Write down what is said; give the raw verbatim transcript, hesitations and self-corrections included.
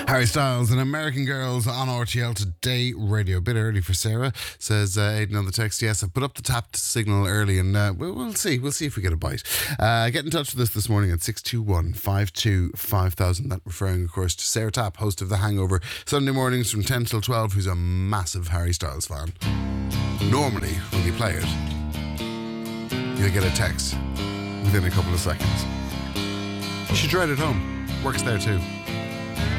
Harry Styles and American Girls on R T L Today Radio. A bit early for Sarah, says uh, Aidan on the text. Yes, I've put up the tapped signal early and uh, we'll, we'll see. We'll see if we get a bite. Uh, get in touch with us this morning at six two one, five two five thousand. That referring, of course, to Sarah Tapp, host of The Hangover, Sunday mornings from ten till twelve, who's a massive Harry Styles fan. Normally, when you play it, you'll get a text within a couple of seconds. You should try it at home. Works there too.